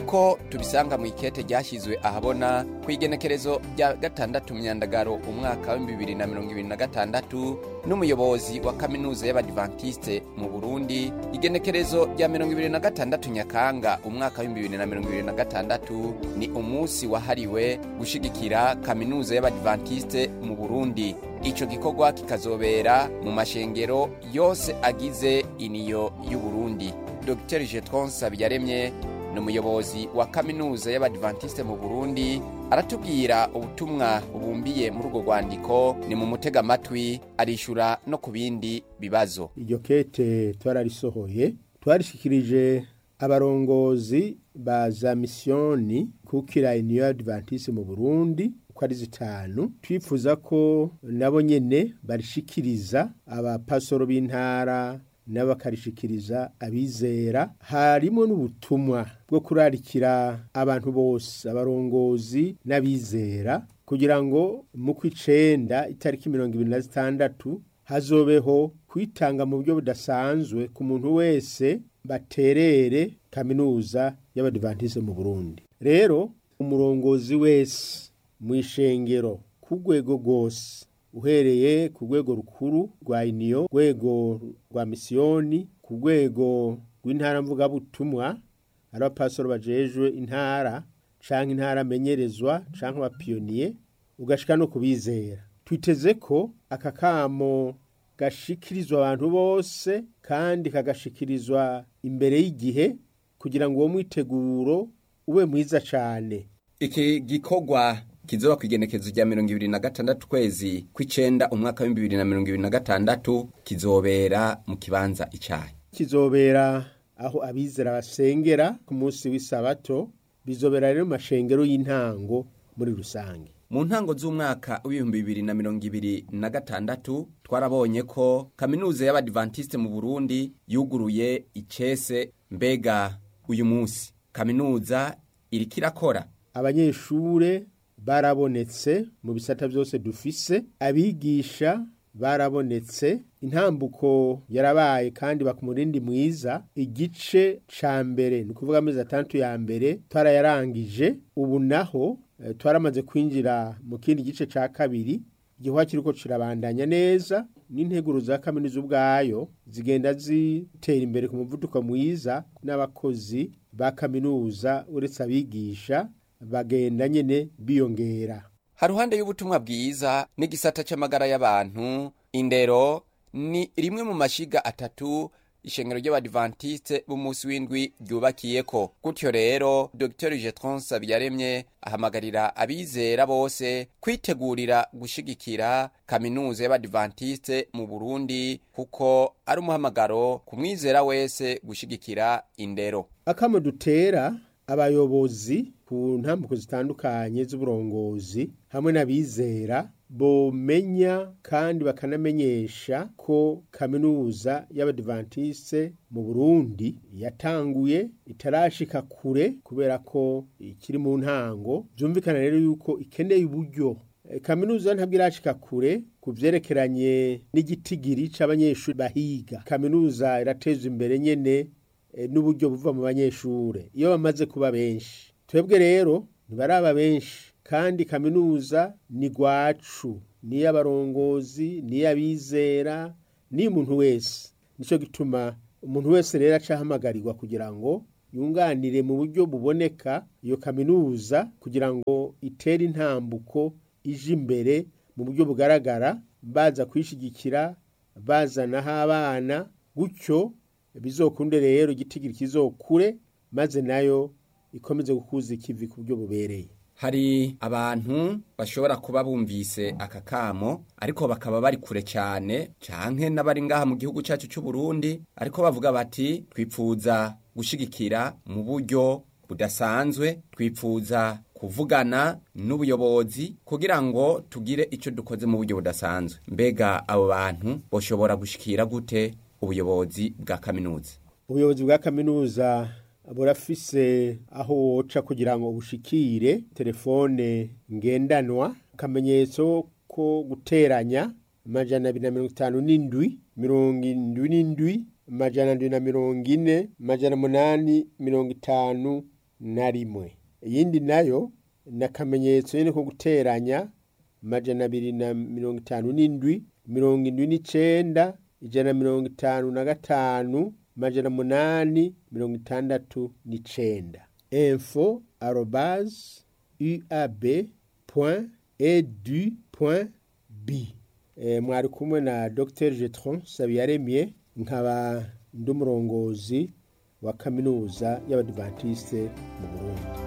nk'uko tubisanga mu ikete ryashyizwe ahabona ku igenekerezo rya 6 Myandagaro umwaka wa 2026 n'umuyobozi wa kaminuza y'Abadventiste mu Burundi, igenekerezo rya 26 Nyakanga umwaka wa 2026 ni umunsi wahariwe gushigikira kaminuza y'Abadventiste mu Burundi. Ico gikorwa kikazobera mu mashengero yose agize iniyo y'u Burundi. Dr. Jetron Sabiyaremye n'umuyobozi wa kaminuza y'Abadventiste mu Burundi aratubwira ubutumwa bubumbiye muri urwo rwandiko. Ni mu mutega amatwi arishura no ku bindi bibazo. Iryo kete twararisohoye, twarishikirije abarongozi ba za misiyoni kukira iniyo y'Abadventiste mu Burundi ko ari 5. Twifuza ko nabo nyene barishikiriza abapasoro b'intara n'abakarishikiriza abizera. Harimo n'ubutumwa bwo kurarikira abantu bose, abarongozi n'abizera, kugira ngo mu kw'icenda itariki 26 hazobeho kwitanga mu buryo budasanzwe ku muntu wese baterere kaminuza y'Abadventiste mu Burundi. Rero umurongozi wese mw'ishengero ku rwego rwose, uhereye ku rwego rukuru rwa iniyo, rwego rwa misiyoni, ku rwego rw'intara mvugabutumwa, ari abapasoro bajejwe intara canke intara amenyerezwa canke abapiyoniye, ugashika no kubizera. Twiteze ko aka kamo gashikirizwa abantu bose kandi kagashikirizwa imbere y'igihe, kugira ngo uwo mwiteguro ube mwiza cane. Iki gikorwa kizoba kwigenekezo rya 26 kwezi kw'icenda umwaka wa 2026 kizobera mu kibanza icayi. Kizobera aho abizera basengera ku munsi w'isabato. Bizobera rero mu mashengero y'intango muri rusange. Mu ntango z'umwaka wa 2026 twarabonye ko kaminuza y'Abadventiste mu Burundi yuguruye icese. Mbega uyu munsi kaminuza iriko irakora? Abanyeshure barabonetse mu bisata byose dufise, abigisha barabonetse, intambuko yarabaye kandi bakumurindi mwiza. Igice ca mbere, ni kuvuga amezi 6 ya mbere twarayarangije. Ubu naho twaramaze kwinjira mu kindi gice ca kabiri. Igihwa kiriko kirabandanya neza, n'integuro za kaminuza ubwayo zigenda zitera imbere ku muvuduko mwiza, n'abakozi ba kaminuza uretse abigisha bagenda nyene biyongera. Haruhande y'ubutumwa bwiza n'igisata c'amagara y'abantu, indero ni rimwe mu mashiga 3 ishengero ry'Abadventiste b'umunsi w'indwi ryubakiyeko. Gutyo rero Dr. Jetron Sabiyaremye ahamagarira abizera bose kwitegurira gushigikira kaminuza y'Abadventiste mu Burundi, kuko ari umuhamagaro ku mwizera wese gushigikira indero. Akamo dutera abayobozi ku ntambuko zitandukanye z'uburongozi hamwe n'abizera bomenya kandi bakanamenyesha ko kaminuza y'Abadventiste mu Burundi yatanguye, itarashika kure kubera ko ikiri mu ntango. Byumvikana rero yuko ikeneye uburyo. Kaminuza ntabwo irashika kure kuvyerekeranye n'igitigiri c'abanyeshuri bahiga. Kaminuza irateza imbere nyene n'uburyo buva mu banyeshure iyo bamaze kuba benshi. Twebwe rero ntibaraba benshi, kandi kaminuza ni gwacu, ni y'abarongozi, ni y'abizera, ni umuntu wese. Nico gituma umuntu wese rero acahamagarirwa kugira ngo yunganire mu buryo buboneka iyo kaminuza, kugira ngo itere intambuko ije imbere mu buryo bugaragara, baza kwishigikira, bazanaho abana, gutyo bizokunde rero igitigiri kizokure, maze nayo ikomeze gukuza ikivi ku buryo bubereye. Hari abantu bashobora kuba bumvise akakamo ariko bakaba bari kure cyane canke n'abari ngaha mu gihugu cyacu cy'u Burundi, ariko bavuga bati twipfuza gushigikira mu buryo budasanzwe, twipfuza kuvugana n'ubuyobozi kugira ngo tugire ico dukoze mu buryo budasanzwe. Mbega abo bantu boshobora gushikira gute ubuyobozi bwa kaminuza? Ubuyobozi bwa kaminuza burafise aho woca kugira ngo ubushikire. Telefone ngendanwa, akamenyetso ko guteranya 257 77 240 850 na rimwe. Iyindi nayo ni akamenyetso nyine ko guteranya 257 79 155 869 info@uab.edu.b. Mwari kumwe na Dr. Jetron Sabiyaremye, nkaba ndumurongozi wa kaminuza y'Abadventiste mu Burundi.